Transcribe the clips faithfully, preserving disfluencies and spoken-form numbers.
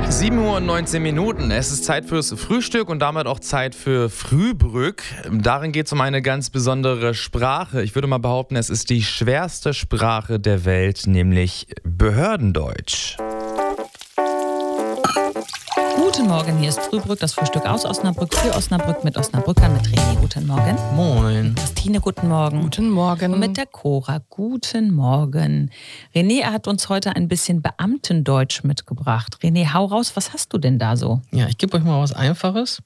sieben Uhr und neunzehn Minuten. Es ist Zeit fürs Frühstück und damit auch Zeit für Frühbrück. Darin geht es um eine ganz besondere Sprache. Ich würde mal behaupten, es ist die schwerste Sprache der Welt, nämlich Behördendeutsch. Guten Morgen, hier ist Frühbrück, das Frühstück aus Osnabrück für Osnabrück mit Osnabrückern, mit René. Guten Morgen. Moin. Christine, guten Morgen. Guten Morgen. Und mit der Cora, guten Morgen. René, er hat uns heute ein bisschen Beamtendeutsch mitgebracht. René, hau raus, was hast du denn da so? Ja, ich gebe euch mal was Einfaches.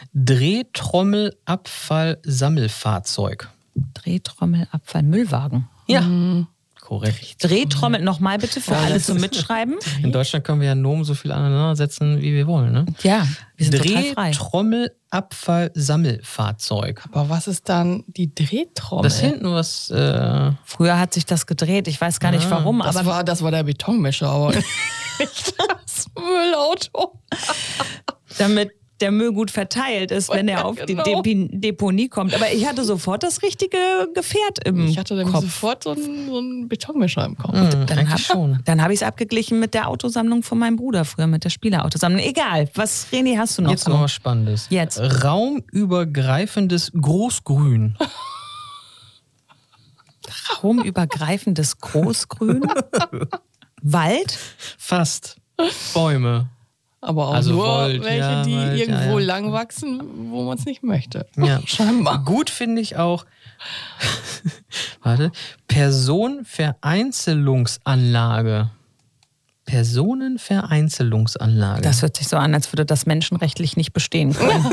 Drehtrommelabfallsammelfahrzeug. Drehtrommelabfall, Müllwagen. Ja, Mhm. korrekt. Drehtrommel, nochmal bitte für alle zum Mitschreiben. In Deutschland können wir ja Nomen so viel aneinandersetzen, wie wir wollen, ne? Ja, wir sind total frei. Drehtrommelabfallsammelfahrzeug. Aber was ist dann die Drehtrommel? Das hinten was, äh, Früher hat sich das gedreht, ich weiß gar nicht Ja, warum, das, aber war, das war der Betonmischer, aber nicht das Müllauto. damit der Müll gut verteilt ist, wenn er auf Genau. die Depi- Deponie kommt. Aber ich hatte sofort das richtige Gefährt im Ich hatte nämlich Kopf. sofort so einen, so einen Betonmischer im Kopf. mh, Dann eigentlich hab, schon. dann habe ich es abgeglichen mit der Autosammlung von meinem Bruder früher, mit der Spielerautosammlung. Egal, was, René, hast du noch Jetzt so? noch was Spannendes. Jetzt. Raumübergreifendes Großgrün. Raumübergreifendes Großgrün? Wald? Fast. Bäume. Aber auch Also nur Volt, welche, ja, die Volt, irgendwo ja, ja. lang wachsen, wo man es nicht möchte. Ja. Scheinbar. Gut finde ich auch, warte, Personenvereinzelungsanlage. Personenvereinzelungsanlage. Das hört sich so an, als würde das menschenrechtlich nicht bestehen können.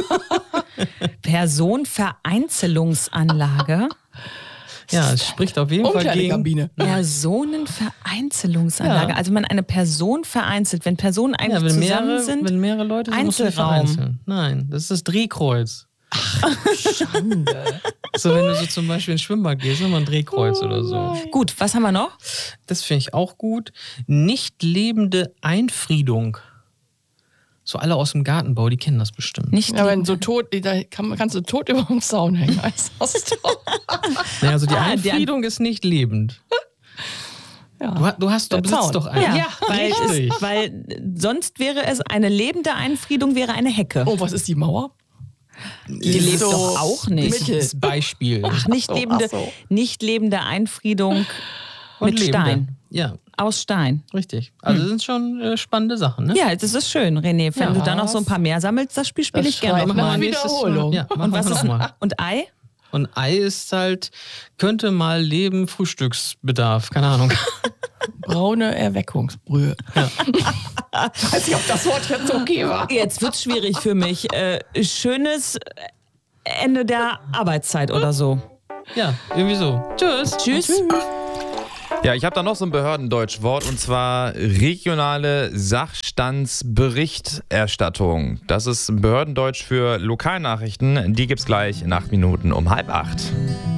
Personenvereinzelungsanlage? ja, es spricht auf jeden Fall gegen. Umkleidekabine. Personenvereinzelungsanlage. Ja. Also wenn eine Person vereinzelt, wenn Personen Ja, eigentlich wenn zusammen mehrere, sind. wenn mehrere Leute sind, musst du die Einzelraum. vereinzeln. Nein, das ist das Drehkreuz. Schande. So, wenn du so zum Beispiel ins Schwimmbad gehst, immer ein Drehkreuz oder so. Gut, was haben wir noch? Das finde ich auch gut. Nicht lebende Einfriedung. So alle aus dem Gartenbau, die kennen das bestimmt. Nicht Ja, wenn die- so tot, da kann, kannst du tot über dem Zaun hängen. Als Haustor. Naja, also die Ah, die Einfriedung ist nicht lebend. Ja. Du, ha- du hast, du Der besitzt Zaun. doch einen. Ja, weil, richtig. es, weil sonst wäre es eine lebende Einfriedung, wäre eine Hecke. Oh, was ist die Mauer? Die lebt so doch auch nicht. mittel. Das Beispiel. Ach, nicht so, lebende, ach so. nicht lebende Einfriedung Und mit lebende. Stein. Ja, Aus Stein. richtig. Also das sind schon äh, spannende Sachen, ne? Ja, das ist schön, René. Wenn Ja. du da noch so ein paar mehr sammelst, das Spiel spiele Das ich gerne schreit nochmal. nach nächstes Wiederholung. Mal. Ja, machen Und wir was ist nochmal. und Ei? Und Ei ist halt, könnte mal leben, Frühstücksbedarf, keine Ahnung. Braune Erweckungsbrühe. Ja. Weiß nicht, ob das Wort jetzt okay war. Jetzt wird's schwierig für mich. Äh, schönes Ende der Arbeitszeit oder so. Ja, irgendwie so. Tschüss. Tschüss. Ja, ich habe da noch so ein Behördendeutsch-Wort und zwar regionale Sachstandsberichterstattung. Das ist Behördendeutsch für Lokalnachrichten. Die gibt's gleich in acht Minuten um halb acht.